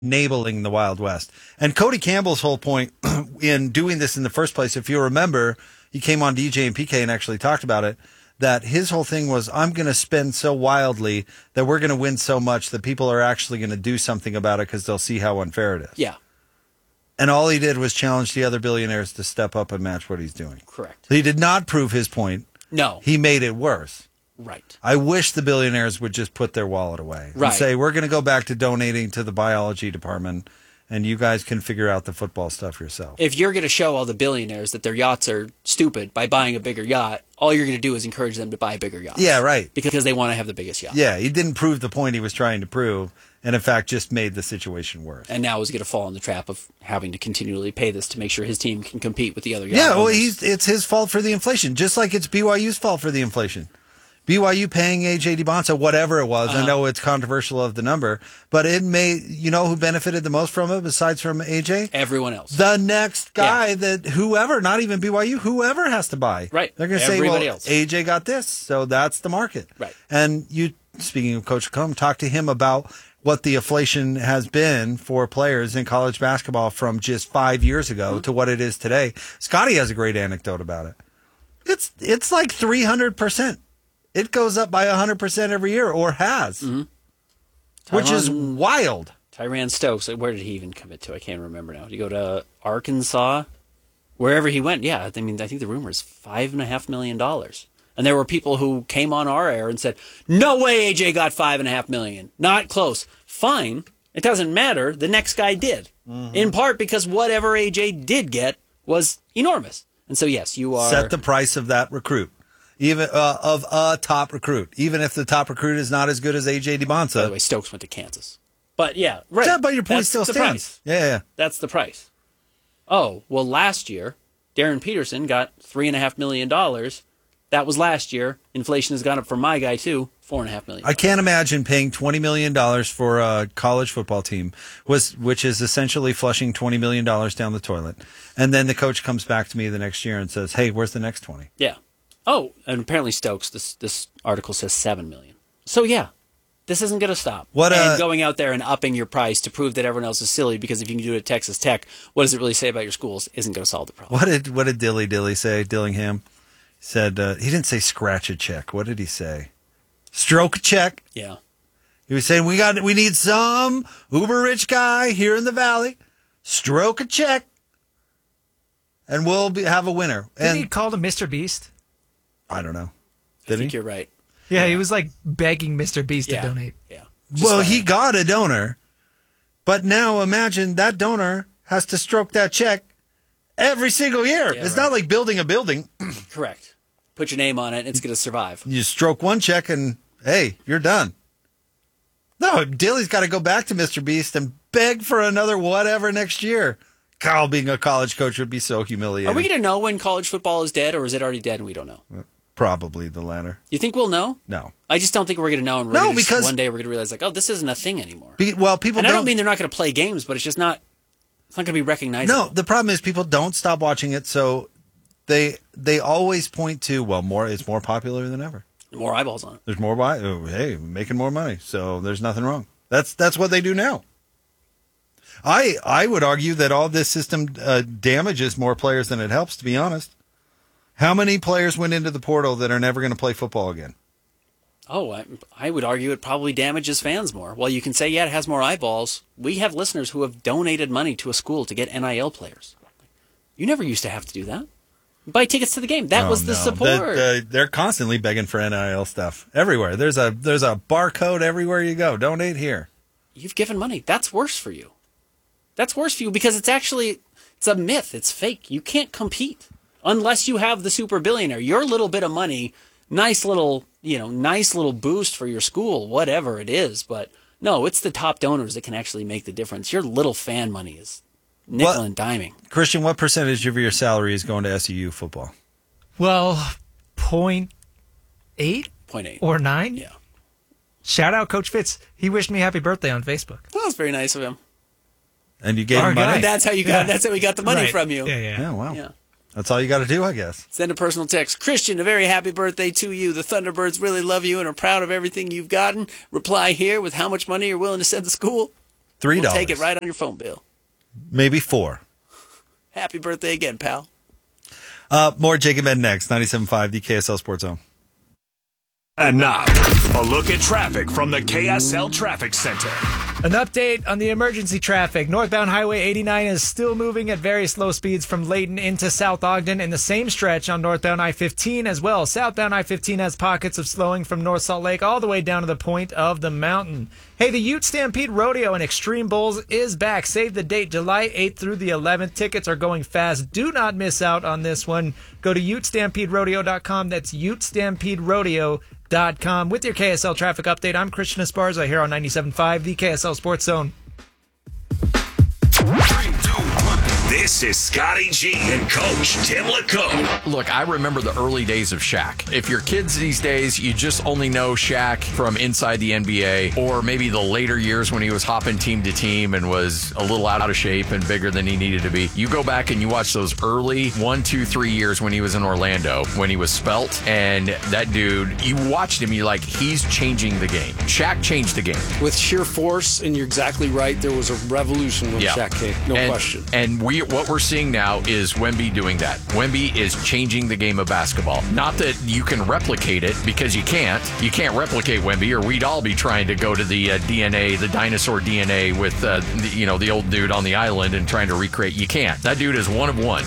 enabling the Wild West. And Cody Campbell's whole point in doing this in the first place, if you remember, he came on DJ and PK and actually talked about it, that his whole thing was, I'm going to spend so wildly that we're going to win so much that people are actually going to do something about it because they'll see how unfair it is. Yeah. And all he did was challenge the other billionaires to step up and match what he's doing. Correct. He did not prove his point. No. He made it worse. Right. I wish the billionaires would just put their wallet away and Right. say, we're going to go back to donating to the biology department, and you guys can figure out the football stuff yourself. If you're going to show all the billionaires that their yachts are stupid by buying a bigger yacht, all you're going to do is encourage them to buy a bigger yacht. Yeah, right. Because they want to have the biggest yacht. Yeah, he didn't prove the point he was trying to prove, and in fact just made the situation worse. And now is going to fall in the trap of having to continually pay this to make sure his team can compete with the other yacht Yeah, well, owners. it's his fault for the inflation, just like it's BYU's fault for the inflation. BYU paying AJ DiBonsa, whatever it was. I know it's controversial of the number, but it may, you know who benefited the most from it besides from AJ? Everyone else. The next guy that whoever, not even BYU, whoever has to buy. Right. They're going to say, Everybody well, else. AJ got this, so that's the market. Right. And you, speaking of Coach Combe, talk to him about what the inflation has been for players in college basketball from just 5 years ago to what it is today. Scotty has a great anecdote about it. It's like 300%. It goes up by 100% every year, or has, which is wild. Tyrann Stokes, where did he even commit to? I can't remember now. Did he go to Arkansas? Wherever he went, yeah. I mean, I think the rumor is $5.5 million. And there were people who came on our air and said, no way AJ got $5.5 million. Not close. Fine. It doesn't matter. The next guy did. In part because whatever AJ did get was enormous. And so, yes, you are... Set the price of that recruit. Even of a top recruit, even if the top recruit is not as good as AJ DiBonsa. By the way, Stokes went to Kansas. But yeah, right. Yeah, but your point That's still the stands. price. Yeah. That's the price. Oh, well, last year, Darren Peterson got $3.5 million. That was last year. Inflation has gone up for my guy, too, $4.5 million. I can't imagine paying $20 million for a college football team, which is essentially flushing $20 million down the toilet. And then the coach comes back to me the next year and says, hey, where's the next 20? Yeah. Oh, and apparently Stokes, this article says $7 million. So, yeah, this isn't going to stop. And going out there and upping your price to prove that everyone else is silly, because if you can do it at Texas Tech, what does it really say about your schools isn't going to solve the problem. What did Dilly say, Dillingham? He said, he didn't say scratch a check. What did he say? Stroke a check. Yeah. He was saying, we need some uber rich guy here in the Valley. Stroke a check. And we'll have a winner. Didn't he call him Mr. Beast? I don't know. I think you're right. Yeah, he was like begging Mr. Beast to donate. Yeah. Well, he got a donor, but now imagine that donor has to stroke that check every single year. Yeah, it's right. not like building a building. Correct. Put your name on it, and it's going to survive. You stroke one check and, hey, you're done. No, Dilly's got to go back to Mr. Beast and beg for another whatever next year. Kyle being a college coach would be so humiliating. Are we going to know when college football is dead, or is it already dead and we don't know? Probably the latter. You think we'll know? No. I just don't think we're going to know. And because one day we're going to realize, like, oh, this isn't a thing anymore. People and I don't mean they're not going to play games, but it's just not. It's not going to be recognizable. No, the problem is people don't stop watching it, so they always point to, well, it's more popular than ever. More eyeballs on it. There's more hey, making more money, so there's nothing wrong. That's what they do now. I would argue that all this system damages more players than it helps, to be honest. How many players went into the portal that are never going to play football again? Oh, I would argue it probably damages fans more. Well, you can say, yeah, it has more eyeballs. We have listeners who have donated money to a school to get NIL players. You never used to have to do that. Buy tickets to the game. That was the support. They're constantly begging for NIL stuff everywhere. There's a barcode everywhere you go. Donate here. You've given money. That's worse for you. That's worse for you because it's a myth. It's fake. You can't compete unless you have the super billionaire. Your little bit of money, nice little boost for your school, whatever it is. But no, it's the top donors that can actually make the difference. Your little fan money is nickel and diming. Christian, what percentage of your salary is going to SEU football? Well, 0.8? 0.8. Or 9? Yeah. Shout out Coach Fitz. He wished me happy birthday on Facebook. That was very nice of him. And you gave him money? And that's how you got. That's how we got the money from you. Yeah, wow. Yeah. That's all you got to do, I guess. Send a personal text. Christian, a very happy birthday to you. The Thunderbirds really love you and are proud of everything you've gotten. Reply here with how much money you're willing to send to school. $3. We'll take it right on your phone bill. Maybe $4. Happy birthday again, pal. More Jacob Ed next. 97.5, the KSL Sports Zone. And now, a look at traffic from the KSL Traffic Center. An update on the emergency traffic. Northbound Highway 89 is still moving at very slow speeds from Layton into South Ogden, and the same stretch on northbound I-15 as well. Southbound I-15 has pockets of slowing from North Salt Lake all the way down to the point of the mountain. Hey, the Ute Stampede Rodeo and Extreme Bowls is back. Save the date, July 8th through the 11th. Tickets are going fast. Do not miss out on this one. Go to UteStampedeRodeo.com. That's UteStampedeRodeo.com. With your KSL traffic update, I'm Christian Esparza here on 97.5, the KSL Sports Zone. 3, 2, 1. This is Scotty G and Coach Tim LaComb. Look, I remember the early days of Shaq. If you're kids these days, you just only know Shaq from inside the NBA, or maybe the later years when he was hopping team to team and was a little out of shape and bigger than he needed to be. You go back and you watch those early 1, 2, 3 years when he was in Orlando, when he was svelte, and that dude, you watched him, you're like, he's changing the game. Shaq changed the game. With sheer force, and you're exactly right, there was a revolution when Shaq came, no question. And what we're seeing now is Wemby doing that. Wemby is changing the game of basketball. Not that you can replicate it, because you can't. You can't replicate Wemby, or we'd all be trying to go to the DNA, the dinosaur DNA with the old dude on the island and trying to recreate. You can't. That dude is one of one.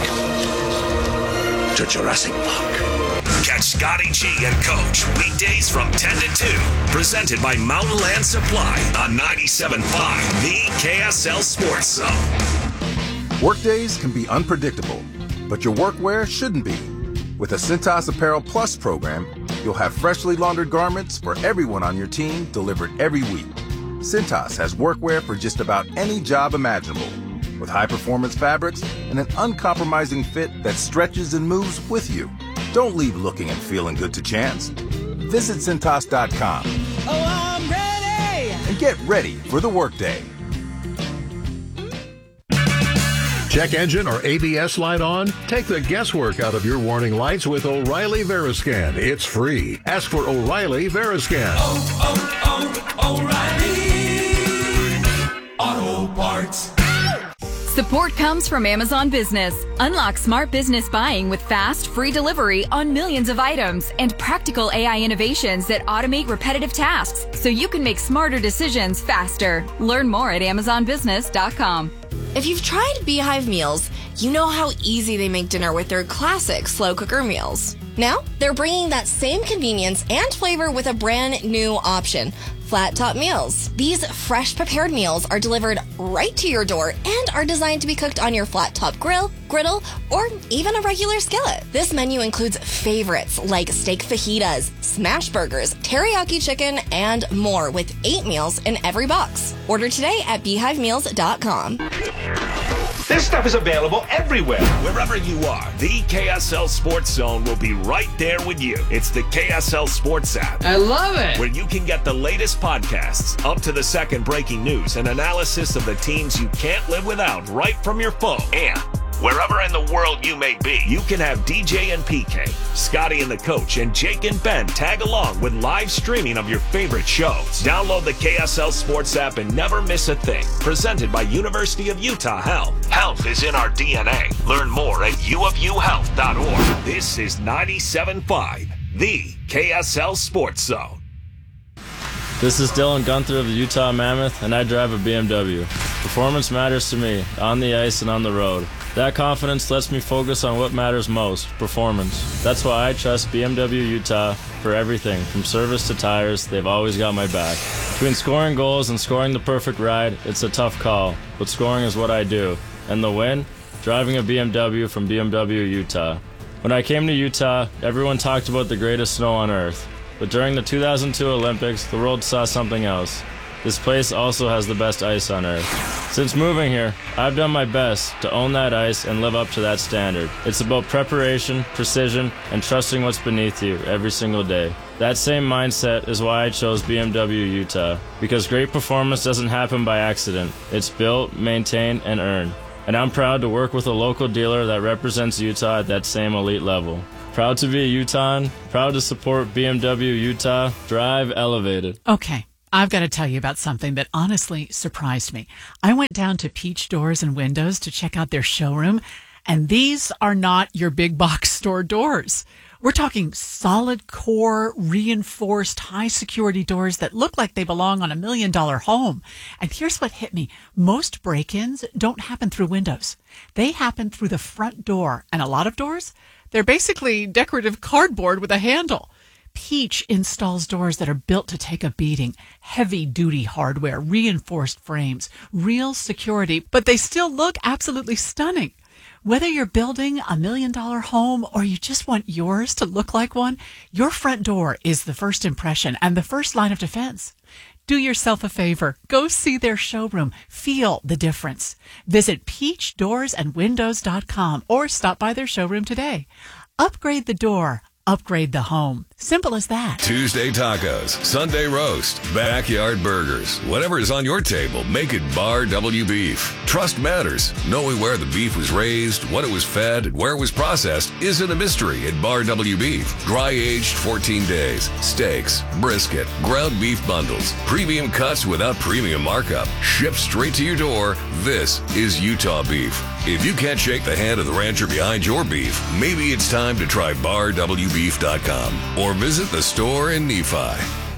Welcome to Jurassic Park. Catch Scotty G and Coach weekdays from 10 to 2. Presented by Mountain Land Supply on 97.5, the KSL Sports Zone. Workdays can be unpredictable, but your workwear shouldn't be. With a Cintas Apparel Plus program, you'll have freshly laundered garments for everyone on your team delivered every week. Cintas has workwear for just about any job imaginable, with high-performance fabrics and an uncompromising fit that stretches and moves with you. Don't leave looking and feeling good to chance. Visit Cintas.com. Oh, I'm ready! And get ready for the workday. Check engine or ABS light on? Take the guesswork out of your warning lights with O'Reilly Veriscan. It's free. Ask for O'Reilly Veriscan. O'Reilly Auto Parts. Support comes from Amazon Business. Unlock smart business buying with fast, free delivery on millions of items and practical AI innovations that automate repetitive tasks so you can make smarter decisions faster. Learn more at AmazonBusiness.com. If you've tried Beehive meals, you know how easy they make dinner with their classic slow cooker meals. Now, they're bringing that same convenience and flavor with a brand new option, Flat Top Meals. These fresh prepared meals are delivered right to your door and are designed to be cooked on your flat top grill, griddle, or even a regular skillet. This menu includes favorites like steak fajitas, smash burgers, teriyaki chicken, and more, with 8 meals in every box. Order today at beehivemeals.com. This stuff is available everywhere. Wherever you are, the KSL Sports Zone will be right there with you. It's the KSL Sports app. I love it! Where you can get the latest podcasts, up to the second breaking news, and analysis of the teams you can't live without right from your phone. And wherever in the world you may be, you can have DJ and PK, Scotty and the Coach, and Jake and Ben tag along with live streaming of your favorite shows. Download the KSL Sports app and never miss a thing. Presented by University of Utah Health. Health is in our DNA. Learn more at uofuhealth.org. This is 97.5, the KSL Sports Zone. This is Dylan Gunther of the Utah Mammoth, and I drive a BMW. Performance matters to me, on the ice and on the road. That confidence lets me focus on what matters most, performance. That's why I trust BMW Utah for everything, from service to tires. They've always got my back. Between scoring goals and scoring the perfect ride, it's a tough call, but scoring is what I do. And the win? Driving a BMW from BMW Utah. When I came to Utah, everyone talked about the greatest snow on earth. But during the 2002 Olympics, the world saw something else. This place also has the best ice on earth. Since moving here, I've done my best to own that ice and live up to that standard. It's about preparation, precision, and trusting what's beneath you every single day. That same mindset is why I chose BMW Utah, because great performance doesn't happen by accident. It's built, maintained, and earned. And I'm proud to work with a local dealer that represents Utah at that same elite level. Proud to be a Utahn, proud to support BMW Utah. Drive elevated. Okay, I've got to tell you about something that honestly surprised me. I went down to Peach Doors and Windows to check out their showroom, and these are not your big box store doors. We're talking solid core, reinforced, high security doors that look like they belong on $1 million home. And here's what hit me. Most break-ins don't happen through windows. They happen through the front door. And a lot of doors, they're basically decorative cardboard with a handle. Peach installs doors that are built to take a beating. Heavy-duty hardware, reinforced frames, real security, but they still look absolutely stunning. Whether you're building $1 million home or you just want yours to look like one, your front door is the first impression and the first line of defense. Do yourself a favor. Go see their showroom. Feel the difference. Visit peachdoorsandwindows.com or stop by their showroom today. Upgrade the door. Upgrade the home. Simple as that. Tuesday tacos, Sunday roast, backyard burgers. Whatever is on your table, make it Bar W Beef. Trust matters. Knowing where the beef was raised, what it was fed, and where it was processed isn't a mystery at Bar W Beef. Dry aged 14 days. Steaks, brisket, ground beef bundles, premium cuts without premium markup. Shipped straight to your door. This is Utah beef. If you can't shake the hand of the rancher behind your beef, maybe it's time to try BarWBeef.com or visit the store in Nephi.